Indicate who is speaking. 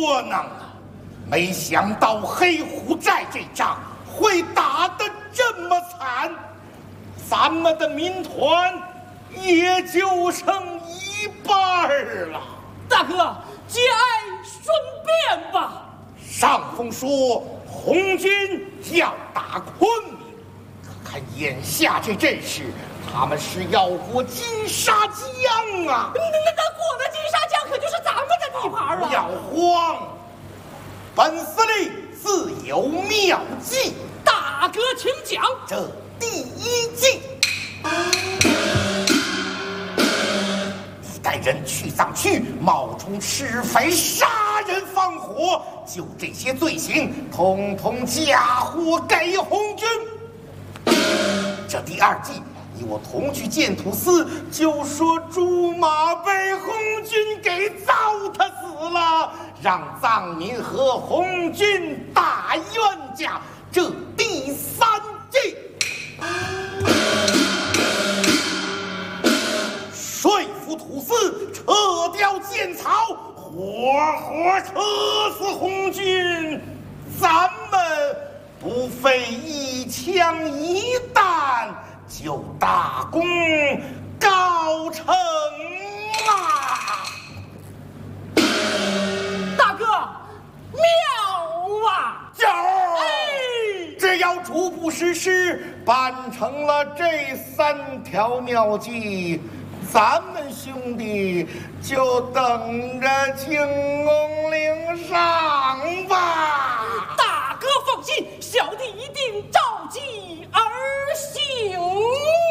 Speaker 1: 窝囊啊！没想到黑虎寨这仗会打得这么惨，咱们的民团也就剩一半了。
Speaker 2: 大哥，节哀顺变吧。
Speaker 1: 上峰说红军要打昆明，可看眼下这阵势，他们是要过金沙江啊！
Speaker 2: 那过了金沙江，可就是咱们的地盘了。
Speaker 1: 不要慌，本司令自有妙计。
Speaker 2: 大哥，请讲。
Speaker 1: 这第一计，你带人去藏区，冒充赤匪，杀人放火，就这些罪行，统统嫁祸给红军。这第二计，你我同去见土司，就说朱马被红军给糟蹋死了，让藏民和红军打冤家。这第三计，说服土司撤掉剑草，活活撤死红军，咱们不费一枪一弹就大功告成啊！
Speaker 2: 大哥，妙啊！
Speaker 1: 只要逐步实施，办成了这3条妙计，咱们兄弟就等着进宫领赏吧。
Speaker 2: 大哥放心，小弟一定照计而行。